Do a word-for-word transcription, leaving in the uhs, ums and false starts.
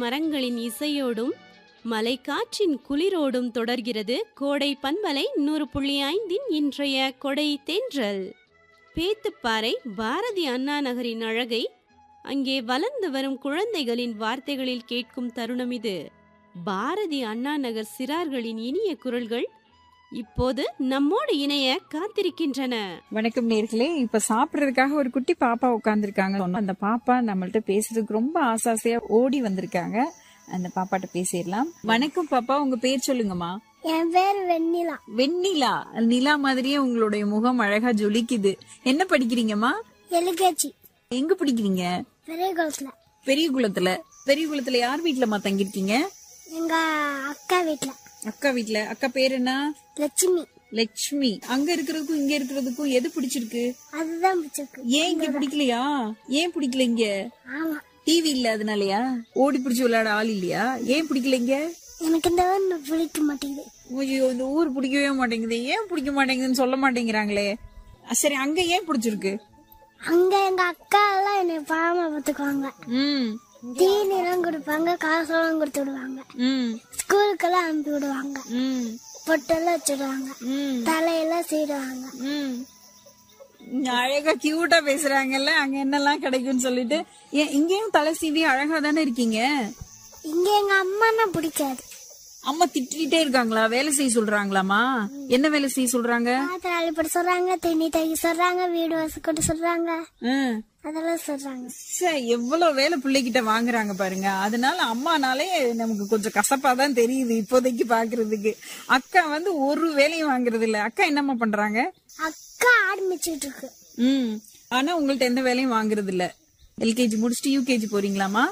மரங்களின் இசையோடும் மலைக்காற்றின் குளிரோடும் தொடர்கிறது கோடை பண்பலை நூறு புள்ளி ஐந்தின் இன்றைய கொடை தென்றல். பேத்துப்பாறை பாரதி அண்ணா நகரின் அழகை அங்கே வளர்ந்து வரும் குழந்தைகளின் வார்த்தைகளில் கேட்கும் தருணம் இது. பாரதி அண்ணா நகர் சிறார்களின் இனிய குரல்கள் இப்போது நம்மோடு இணைய காத்திருக்கின்றன. வணக்கம் நேர்களே, இப்ப சாப்பிடுறதுக்காக ஒரு குட்டி பாப்பா உட்கார்ந்துருக்காங்க. அந்த பாப்பா நம்மள்ட்ட பேசுறதுக்கு ரொம்ப ஆசாசையா ஓடி வந்திருக்காங்க. அந்த பாப்பாட்ட பேசிடலாம். வணக்கம் பாப்பா, உங்க பேர் சொல்லுங்கம்மா. என் பேர் வெண்ணிலா. வெண்ணிலா, நிலா மாதிரியே உங்களுடைய முகம் அழகா ஜொலிக்குது. என்ன படிக்கிறீங்கம்மா? எல்கேஜி. எங்க படிக்கிறீங்க? பெரிய குளத்துல. பெரிய குளத்துல. பெரிய குளத்துல யார் வீட்டுலமா தங்கிருக்கீங்க? எங்க அக்கா வீட்டுல. அக்கா வீட்டுல. அக்கா பேர் என்ன? லட்சுமி. லட்சுமி. அங்க இருக்கிறதுக்கும் இங்க இருக்கிறதுக்கும் எது பிடிச்சிருக்கு? அதுதான் பிடிச்சிருக்கு. ஏன் இங்க பிடிக்கலையா? ஏன் பிடிக்கல இங்க? ஆமா, டிவி இல்ல அதனாலயா? ஓடி பிடிச்சு விளையாட ஆள் இல்லையா? ஏன் பிடிக்கல இங்க? எனக்கு இந்த ஊர் பிடிக்க மாட்டேங்குது. ஐயோ, இந்த ஊர் பிடிக்கவே மாட்டேங்குது. ஏன் பிடிக்க மாட்டேங்குதுன்னு சொல்ல மாட்டேங்கிறாங்களே. சரி, அங்க ஏன் பிடிச்சிருக்கு? அங்க எங்க அக்கா எல்லாம் என்னை பாவமா பாத்துக்குவாங்க. ம் தீனி எல்லாம் கொடுப்பாங்க, காசெல்லாம் கொடுத்து விடுவாங்க. ம் ஸ்கூலுக்கெல்லாம் அனுப்பி விடுவாங்க. ம் பொட்டெல்லாம் வச்சுடுவாங்க. ம் தலையெல்லாம் சீடுவாங்க. ம் அழகா கியூட்டா பேசுறாங்கல்ல, அங்க என்னெல்லாம் கிடைக்கும்னு சொல்லிட்டு. ஏன் இங்கேயும் தலை சீவி அழகா தானே இருக்கீங்க? இங்க எங்க அம்மானா பிடிக்காது. அம்மா திட்டிகிட்டே இருக்காங்களா? வேலை செய்ய சொல்றாங்களாமா? என்ன வேலை செய்ய சொல்றாங்க? பாத்திரம் அள்ளிப்பட சொல்றாங்க, தண்ணி தைக்க சொல்றாங்க, வீடு வாசல் சொல்றாங்க, அதெல்லாம் சொல்றாங்க. எவ்வளவு வேலை பிள்ளைகிட்ட வாங்குறாங்க பாருங்க. அதனால அம்மானாலே நமக்கு கொஞ்சம் கசப்பாதான் தெரியுது இப்போதைக்கு பாக்குறதுக்கு. அக்கா வந்து ஒரு வேலையும் வாங்குறது இல்ல. அக்கா என்னம்மா பண்றாங்க? அக்கா ஆரம்பிச்சுட்டு இருக்கு. ம் ஆனா உங்கள்ட்ட எந்த வேலையும் வாங்குறது இல்ல. எல்கேஜி முடிச்சுட்டு யூகேஜி போறீங்களாமா?